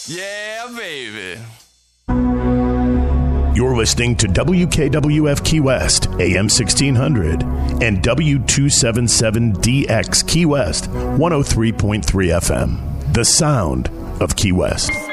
Yeah, baby. You're listening to WKWF Key West, AM 1600, and W277DX Key West, 103.3 FM. The sound of Key West.